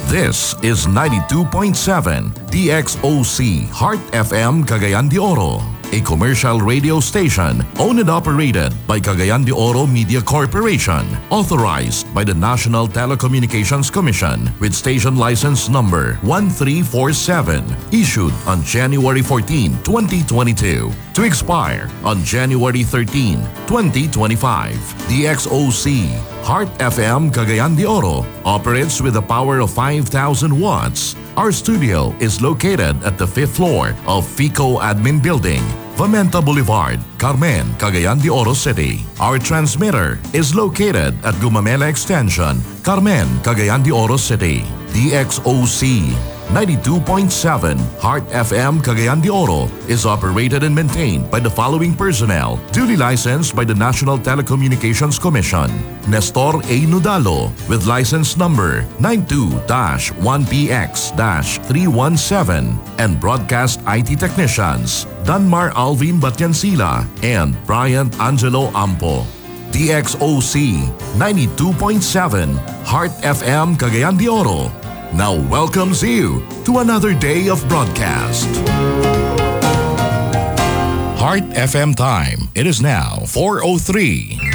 This is 92.7 DXOC Heart FM Cagayan de Oro, a commercial radio station owned and operated by Cagayan de Oro Media Corporation, authorized by the National Telecommunications Commission with station license number 1347, issued on January 14, 2022, to expire on January 13, 2025. DXOC Heart FM Cagayan de Oro operates with a power of 5,000 watts. Our studio is located at the 5th floor of FICO Admin Building, Vamenta Boulevard, Carmen, Cagayan de Oro City. Our transmitter is located at Gumamela Extension, Carmen, Cagayan de Oro City. DXOC 92.7 Heart FM Cagayan de Oro is operated and maintained by the following personnel, duly licensed by the National Telecommunications Commission. Nestor A. Nudalo with license number 92-1PX-317 and broadcast IT technicians Danmar Alvin Batyansila and Bryant Angelo Ampo. DXOC 92.7 Heart FM Cagayan de Oro now welcomes you to another day of broadcast. Heart FM time. It is now 4:03.